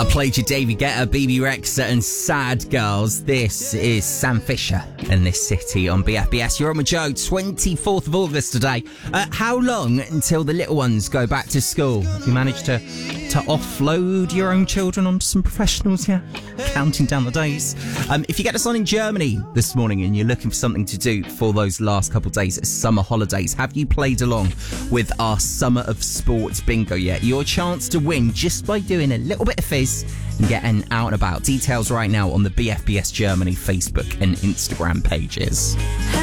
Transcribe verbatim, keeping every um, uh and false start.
I played you David Guetta, B B Rexa and Sad Girls. This is Sam Fisher in This City on B F B S. You're on with Joe, twenty-fourth of August today. Uh, how long until the little ones go back to school? Have you managed to, to offload your own children onto some professionals, yeah? Counting down the days. Um, if you get us on in Germany this morning and you're looking for something to do for those last couple of days of summer holidays, have you played along with our Summer of Sports bingo yet? Your chance to win just by doing a little bit of fizz and getting out and about. Details right now on the B F B S Germany Facebook and Instagram pages.